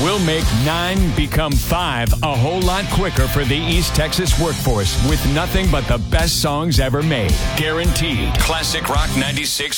We'll make 9 become 5 a whole lot quicker for the East Texas workforce with nothing but the best songs ever made. Guaranteed. Classic Rock 96.